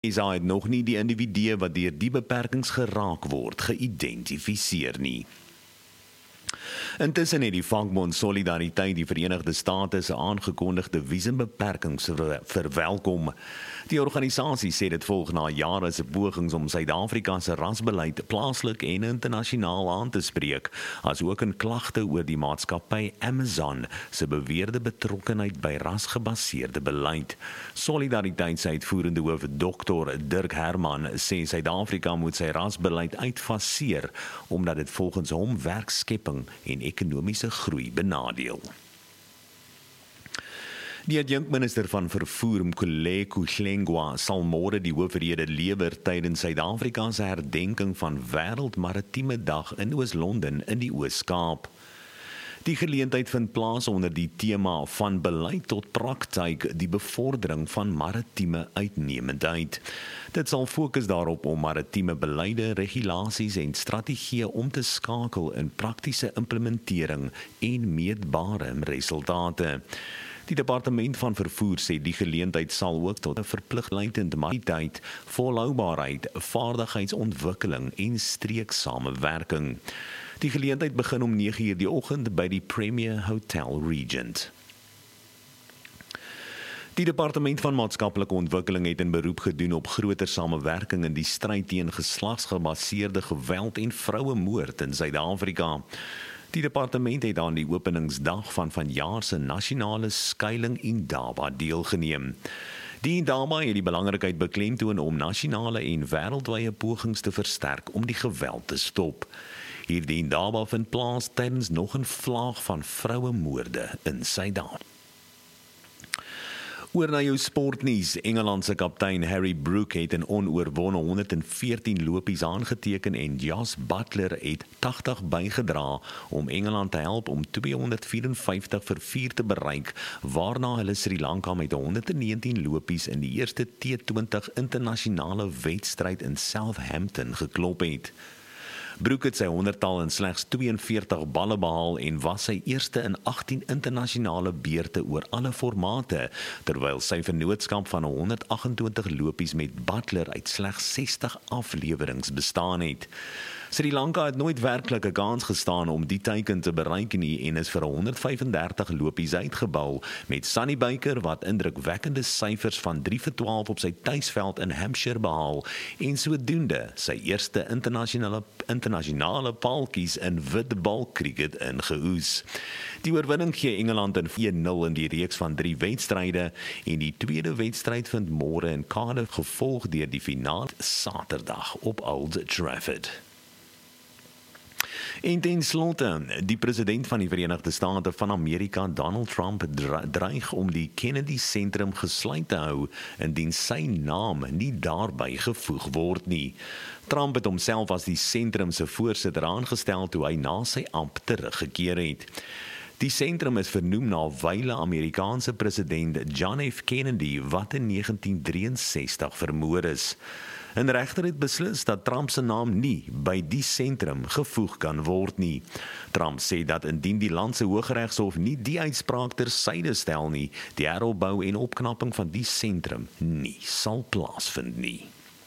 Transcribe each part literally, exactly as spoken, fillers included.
S A het nog nie die individue wat deur die beperkings geraak word geïdentifiseer nie. Intussen het die vakbond Solidariteit die Verenigde State se aangekondigde visumbeperkings verwelkom. Die organisasie sê dit volg na jare se pogings om Suid-Afrika se rasbeleid plaaslik en internasionaal aan te spreek, asook in klagte oor die maatskappy Amazon se beweerde betrokkenheid by rasgebaseerde beleid. Solidariteit se uitvoerende hoof Dokter Dirk Herman sê Suid-Afrika moet sy rasbeleid uitfaseer omdat dit volgens hom werkskepping en ekonomiese groei benadeel. Die adjunkminister van vervoer Mkhuleko Hlengwa sal môre die hoofrede lewer tydens Suid-Afrika se herdenking van Wêreld Maritieme Dag in Oos-London in die Oos-Kaap. Die geleentheid vind plaas onder die tema van beleid tot praktyk, die bevordering van maritieme uitnemendheid. Dit sal fokus daarop om maritieme beleide, regulasies en strategieë om te skakel in praktiese implementering en meetbare resultate. Die departement van vervoer sê die geleentheid sal ook tot 'n verpligtend mariteit, volhoubaarheid, vaardigheidsontwikkeling en streeksamewerking. Die geleentheid begin om nege uur die oggend by die Premier Hotel Regent. Die Departement van Maatskaplike Ontwikkeling het 'n beroep gedoen op groter samewerking in die stryd teen geslagsgebaseerde geweld en vrouemoord in Suid-Afrika. Die departement het aan die openingsdag van vanjaar se nasionale skuiling Indaba deelgeneem. Die Indaba het die belangrikheid beklemtoon om nasionale en wêreldwye pogings te versterk om die geweld te stop. Hierdie Indaba vind plaas tydens nog 'n vlaag van vrouemoorde in Suid-Afrika. Oor na jou sportnuus. Engeland se kaptein Harry Brook het 'n onoorwonne honderdveertien lopies aangeteken en Jos Buttler het tagtig bygedra om Engeland te help om tweehonderdvierenvyftig vir vier te bereik, waarna hulle Sri Lanka met honderdnegentien lopies in die eerste T twintig internasionale wedstryd in Southampton geklop het. Brook het sy honderdtal in slegs tweeënveertig balle behaal en was sy eerste in agttien internasionale beurte oor alle formate, terwyl sy vennootskap van honderdagentwintig lopies met Buttler uit slegs sestig afleweringe bestaan het. Sri Lanka het nooit werklik 'n kans gestaan om die teiken te bereik nie en is vir honderdvyfendertig lopies uitgebou, met Sonny Baker wat indrukwekkende syfers van drie vir twaalf op sy tuisveld in Hampshire behaal en sodoende sy eerste internasionale internasionale paaltjies in witbal cricket ingeoes. Die oorwinning gee Engeland in een nul in die reeks van drie wedstryde en die tweede wedstryd vind môre in Cardiff gevolg deur die finaal Saterdag op Old Trafford. En ten slotte, die president van die Verenigde State van Amerika, Donald Trump, dreig om die Kennedy Sentrum gesluit te hou indien sy naam nie daarby gevoeg word nie. Trump het homself as die sentrum se voorsitter aangestel toe hy na sy ampt teruggekeer het. Die sentrum is vernoem na wyle Amerikaanse president John F. Kennedy wat in negentien drieënsestig vermoor is. 'n Regter het beslis dat Trump se naam nie by die sentrum gevoeg kan word nie. Trump sê dat indien die land se Hooggeregshof nie die uitspraak ter syde stel nie, die heropbou en opknapping van die sentrum nie sal plaasvind nie.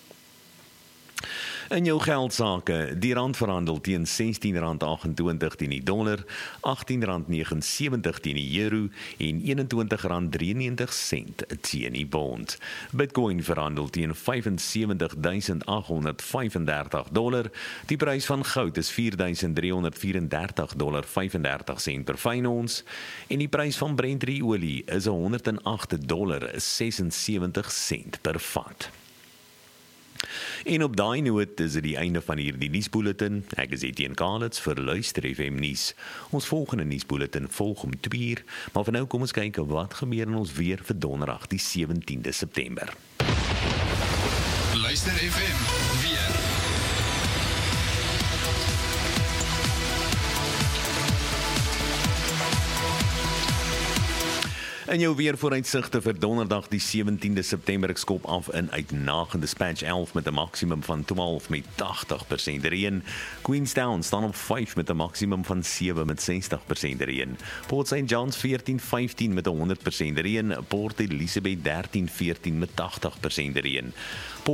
In jou geldsake, die rand verhandel teen sestien rand agt-en-twintig teen die dollar, agttien rand negenensewentig teen die euro en eenentwintig rand drieënnegentig sent teen die pond. Bitcoin verhandel teen vyfensewentigduisend agthonderdvyfendertig dollar. Die prys van goud is vier duisend driehonderdvierendertig dollar vyfendertig sent per fyn ons en die prys van Brent olie is honderd en agt dollar sesensewentig sent per vat. En op daai noot is dit die einde van hierdie nuusbulletin. Ek is Etienne Kalitz vir Luister F M nuus. Ons volgende nuusbulletin volg om twee uur, maar vir nou kom ons kyk wat gebeur in ons weer vir donderdag die sewentiende September. Luister F M weer. In jou weervooruitsigte vir donderdag die sewentiende September, ek skop af in uitnagende Dispatch elf met 'n maksimum van twaalf met agtig persent reën. Queenstown staan op vyf met 'n maksimum van sewe met sestig persent reën. Port Saint John's veertien vyftien met 'n honderd persent reën. Port Elizabeth dertien veertien met agtig persent reën.